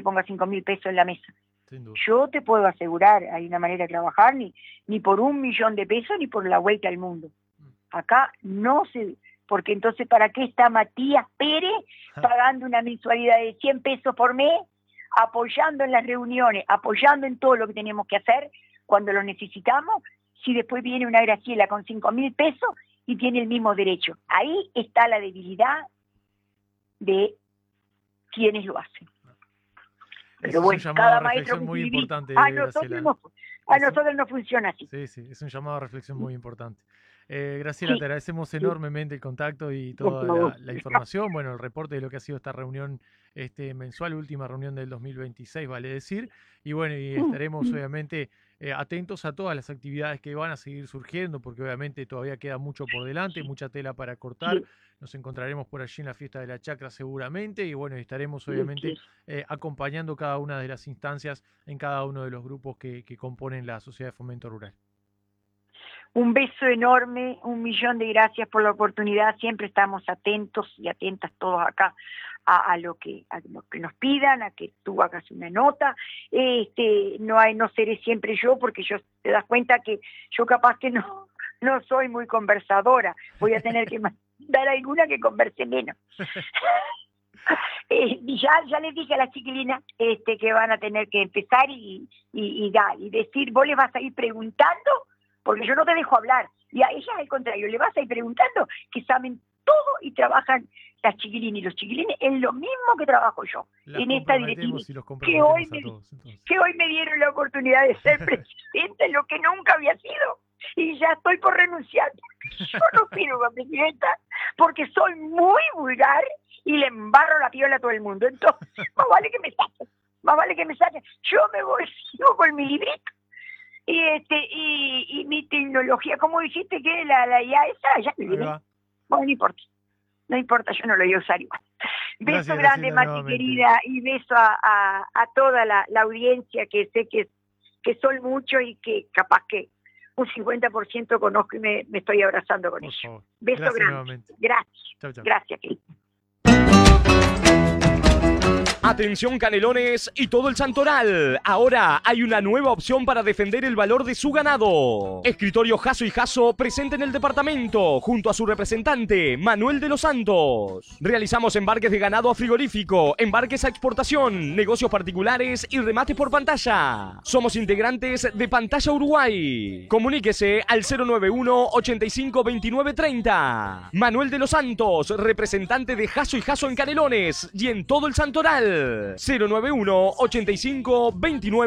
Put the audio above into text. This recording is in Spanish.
ponga 5.000 pesos en la mesa. Sin duda. Yo te puedo asegurar, hay una manera de trabajar, ni por 1 millón de pesos, ni por la vuelta al mundo. Acá no se... Porque entonces, ¿para qué está Matías Pérez pagando una mensualidad de 100 pesos por mes, apoyando en las reuniones, apoyando en todo lo que tenemos que hacer cuando lo necesitamos, si después viene una Graciela con 5.000 pesos y tiene el mismo derecho? Ahí está la debilidad de quienes lo hacen. Pero bueno, cada maestro muy importante, a nosotros no funciona así. Sí, sí, es un llamado a reflexión muy importante. Graciela, Sí. te agradecemos enormemente el contacto y toda la información, bueno, el reporte de lo que ha sido esta reunión mensual, última reunión del 2026, vale decir, y bueno, y estaremos obviamente atentos a todas las actividades que van a seguir surgiendo, porque obviamente todavía queda mucho por delante, mucha tela para cortar. Nos encontraremos por allí en la fiesta de la Chacra seguramente, y bueno, estaremos obviamente acompañando cada una de las instancias en cada uno de los grupos que componen la Sociedad de Fomento Rural. Un beso enorme, 1.000.000 de gracias por la oportunidad. Siempre estamos atentos y atentas todos acá a lo que nos pidan, a que tú hagas una nota. No seré siempre yo, porque yo te das cuenta que yo capaz que no soy muy conversadora. Voy a tener que dar alguna que converse menos. Ya les dije a las chiquilinas que van a tener que empezar y decir, vos les vas a ir preguntando, porque yo no te dejo hablar, y a ellas al contrario, le vas a ir preguntando, que saben todo y trabajan las chiquilinas y los chiquilines en lo mismo que trabajo yo, en esta directiva, que hoy me dieron la oportunidad de ser presidenta, lo que nunca había sido, y ya estoy por renunciar, porque yo no quiero ser presidenta, porque soy muy vulgar y le embarro la piola a todo el mundo. Entonces, más vale que me saquen, yo me voy, sigo con mi librito, y mi tecnología, ¿cómo dijiste que la IA esa? Ya me viene. Bueno, no importa, yo no lo voy a usar igual. Beso grande, Mati querida, y beso a toda la audiencia, que sé que son muchos y que capaz que un 50% conozco y me estoy abrazando con ellos. Beso grande. Nuevamente. Gracias. Chau, chau. Gracias, querido. Atención Canelones y todo el Santoral. Ahora hay una nueva opción para defender el valor de su ganado. Escritorio Jasso y Jasso presente en el departamento junto a su representante Manuel de los Santos. Realizamos embarques de ganado a frigorífico, embarques a exportación, negocios particulares y remates por pantalla. Somos integrantes de Pantalla Uruguay. Comuníquese al 091 85 29 30. Manuel de los Santos, representante de Jasso y Jasso en Canelones y en todo el Santoral. 091 85 29